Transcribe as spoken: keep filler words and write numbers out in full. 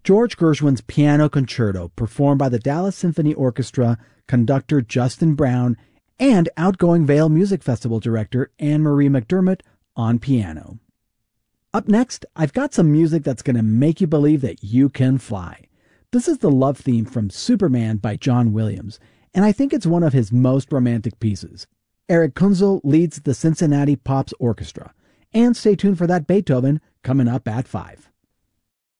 George Gershwin's Piano Concerto, performed by the Dallas Symphony Orchestra conductor Justin Brown and outgoing Vail Music Festival director Anne-Marie McDermott on piano. Up next, I've got some music that's going to make you believe that you can fly. This is the love theme from Superman by John Williams, and I think it's one of his most romantic pieces. Eric Kunzel leads the Cincinnati Pops Orchestra. And stay tuned for that Beethoven coming up at five.